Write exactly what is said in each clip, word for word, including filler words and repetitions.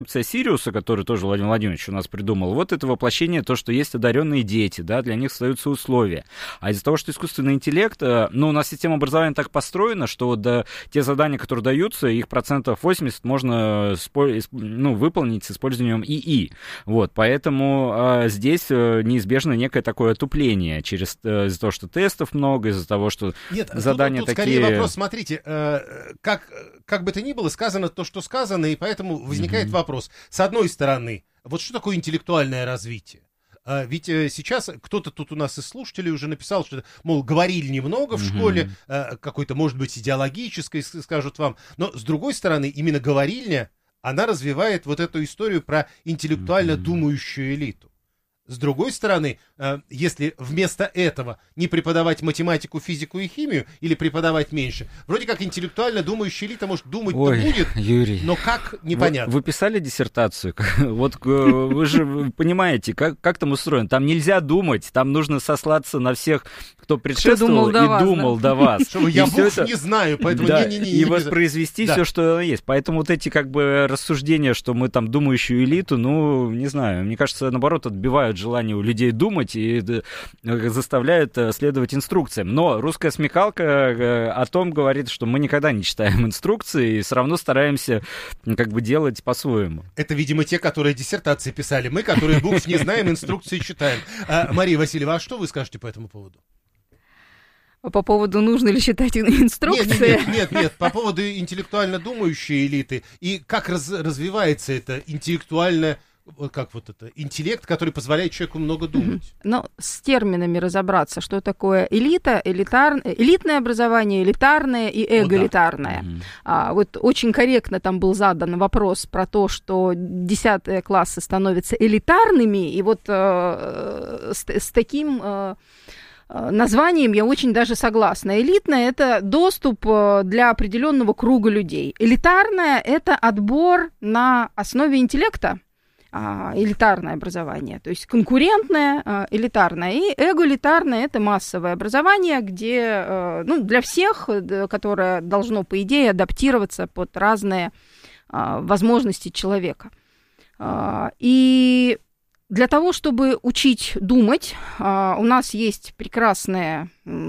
Сириуса, который тоже Владимир Владимирович у нас придумал, вот это воплощение, то, что есть одаренные дети, да, для них создаются условия. А из-за того, что искусственный интеллект, ну, у нас система образования так построена, что вот, да, те задания, которые даются, их процентов восемьдесят можно ну, выполнить с использованием ИИ. Вот, поэтому а, здесь неизбежно некое такое отупление через, из-за того, что тестов много, из-за того, что Нет, задания тут, тут такие... скорее вопрос, смотрите, э, как, как бы то ни было, сказано то, что сказано, и поэтому возникает mm-hmm. вопрос. С одной стороны, вот что такое интеллектуальное развитие? А, ведь э, сейчас кто-то тут у нас из слушателей уже написал, что, мол, говорили немного в mm-hmm. школе, э, какой-то, может быть, идеологической, скажут вам. Но, с другой стороны, именно говорильня, она развивает вот эту историю про интеллектуально mm-hmm. думающую элиту. С другой стороны, если вместо этого не преподавать математику, физику и химию, или преподавать меньше, вроде как интеллектуально думающая элита, может, думать-то Ой, будет, Юрий, но как, непонятно. Вы, вы писали диссертацию? Вот вы же понимаете, как, как там устроено. Там нельзя думать, там нужно сослаться на всех, кто предшествовал и думал до вас. Я букв не знаю, поэтому не-не-не. И воспроизвести все, что есть. Поэтому вот эти как бы рассуждения, что мы там думающую элиту, ну, не знаю, мне кажется, наоборот, отбивают желание у людей думать и заставляют следовать инструкциям. Но русская смекалка о том говорит, что мы никогда не читаем инструкции и все равно стараемся как бы делать по-своему. Это, видимо, те, которые диссертации писали. Мы, которые букв не знаем, инструкции читаем. А, Мария Васильева, а что вы скажете по этому поводу? По поводу, нужно ли считать инструкции? Нет, нет, нет, нет, по поводу интеллектуально думающей элиты и как раз, развивается это интеллектуально, как вот это, интеллект, который позволяет человеку много думать. Ну, с терминами разобраться, что такое элита, элитар... элитное образование, элитарное и эгалитарное. Ну, да. а, вот очень корректно там был задан вопрос про то, что десятые классы становятся элитарными, и вот э, с, с таким... Э, названием я очень даже согласна. Элитное – это доступ для определенного круга людей. Элитарное – это отбор на основе интеллекта, элитарное образование, то есть конкурентное, элитарное. И эгалитарное – это массовое образование, где, ну, для всех, которое должно, по идее, адаптироваться под разные возможности человека. И для того, чтобы учить думать, у нас есть прекрасные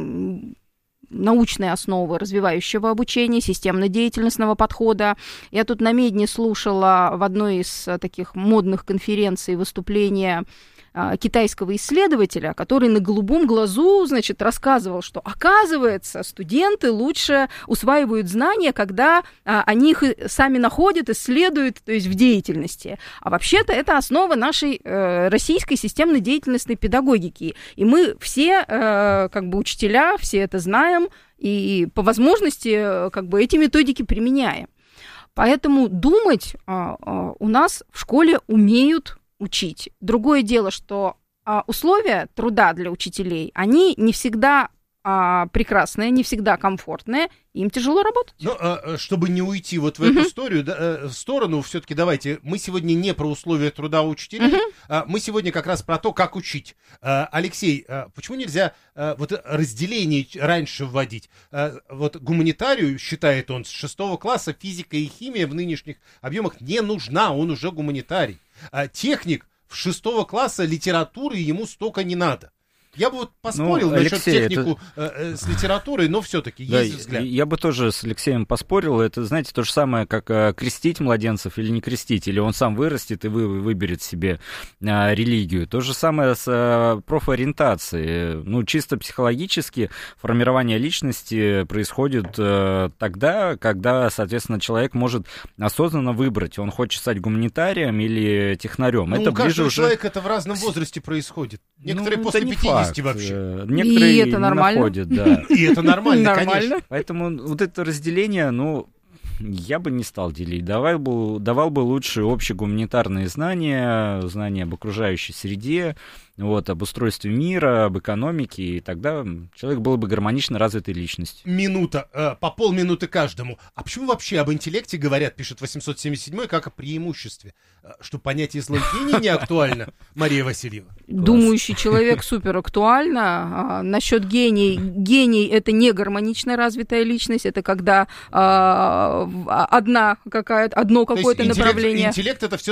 научные основы развивающего обучения, системно-деятельностного подхода. Я тут на Медне слушала в одной из таких модных конференций выступления китайского исследователя, который на голубом глазу, значит, рассказывал, что, оказывается, студенты лучше усваивают знания, когда а, они их сами находят, исследуют, то есть в деятельности. А вообще-то это основа нашей э, российской системно-деятельностной педагогики. И мы все, э, как бы, учителя, все это знаем, и по возможности, как бы, эти методики применяем. Поэтому думать а, а, у нас в школе умеют учить. Другое дело, что а, условия труда для учителей, они не всегда а, прекрасные, не всегда комфортные, им тяжело работать. Но а, чтобы не уйти вот в uh-huh. эту историю, да, в сторону, все-таки давайте, мы сегодня не про условия труда учителей, uh-huh. а, мы сегодня как раз про то, как учить. А, Алексей, а, почему нельзя а, вот разделение раньше вводить? А, вот гуманитарию, считает он, с шестого класса физика и химия в нынешних объемах не нужна, он уже гуманитарий. А техник в шестого класса литературы ему столько не надо. Я бы вот поспорил ну, насчет Алексей, технику это... э, с литературой, но все-таки да, есть взгляд. Я бы тоже с Алексеем поспорил. Это, знаете, то же самое, как э, крестить младенцев или не крестить. Или он сам вырастет и вы, выберет себе э, религию. То же самое с э, профориентацией. Ну, чисто психологически формирование личности происходит э, тогда, когда, соответственно, человек может осознанно выбрать, он хочет стать гуманитарием или технарем. Ну, это у каждого уже... человека это в разном возрасте происходит. Некоторые ну, после пятидесяти вообще. Некоторые и это не нормально. находят, да. И это нормально, конечно. Поэтому вот это разделение, ну, я бы не стал делить. Давал бы, давал бы лучше общегуманитарные знания, знания об окружающей среде, вот, об устройстве мира, об экономике, и тогда человек был бы гармонично развитой личностью. Минута, э, по полминуты каждому. А почему вообще об интеллекте говорят, пишет восемьсот семьдесят седьмой, как о преимуществе? Что понятие злой гений не актуально, Мария Васильева? Думающий человек супер актуально. А, насчет гений. Гений — это не гармонично развитая личность, это когда а, одна какая-то, одно какое-то направление. Интеллект — это все